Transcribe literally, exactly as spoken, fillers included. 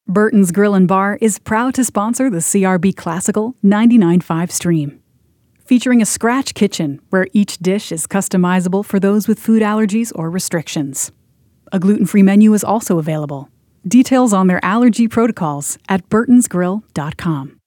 Burton's Grill and Bar is proud to sponsor the C R B Classical ninety-nine point five stream. Featuring a scratch kitchen where each dish is customizable for those with food allergies or restrictions. A gluten-free menu is also available. Details on their allergy protocols at burtons grill dot com.